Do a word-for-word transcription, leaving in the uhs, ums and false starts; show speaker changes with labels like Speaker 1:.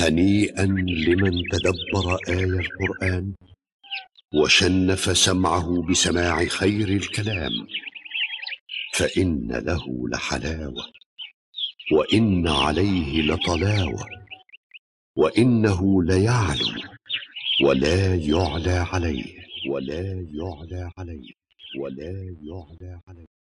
Speaker 1: هنيئا لمن تدبر آي القرآن وشنف سمعه بسماع خير الكلام، فإن له لحلاوة وإن عليه لطلاوة، وإنه ليعلو ولا يعلى عليه ولا يعلى عليه ولا يعلى عليه.